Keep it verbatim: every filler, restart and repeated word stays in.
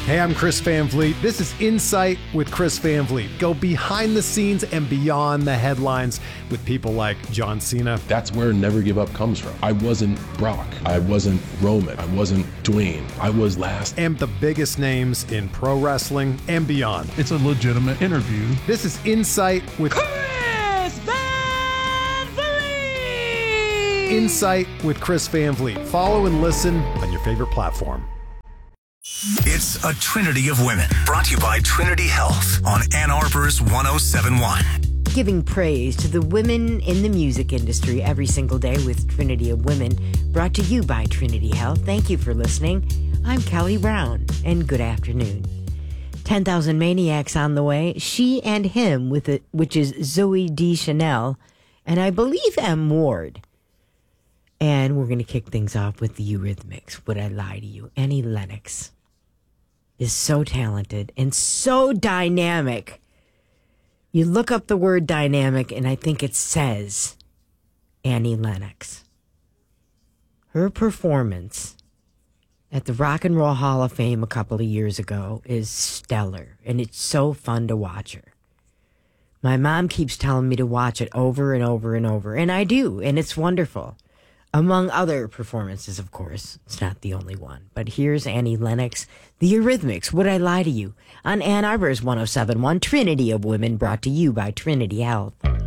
Hey, I'm Chris Van Vliet. This is Insight with Chris Van Vliet. Go behind the scenes and beyond the headlines with people like John Cena. That's where Never Give Up comes from. I wasn't Brock. I wasn't Roman. I wasn't Dwayne. I was last. And the biggest names in pro wrestling and beyond. It's a legitimate interview. This is Insight with Chris Van Vliet. Insight with Chris Van Vliet. Follow and listen on your favorite platform. It's a Trinity of Women, brought to you by Trinity Health on Ann Arbor's one oh seven point one. Giving praise to the women in the music industry every single day with Trinity of Women, brought to you by Trinity Health. Thank you for listening. I'm Kelly Brown, and good afternoon. ten thousand Maniacs on the way. She and Him, with it, which is Zoe Deschanel, and I believe M. Ward. And we're going to kick things off with the Eurythmics. Would I Lie to You? Annie Lennox is so talented and so dynamic. You look up the word dynamic, and I think it says Annie Lennox. Her performance at the Rock and Roll Hall of Fame a couple of years ago is stellar, and it's so fun to watch her. My mom keeps telling me to watch it over and over and over, and I do, and it's wonderful. Among other performances, of course. It's not the only one. But here's Annie Lennox, the Eurythmics, Would I Lie to You? On Ann Arbor's one oh seven point one, Trinity of Women, brought to you by Trinity Health.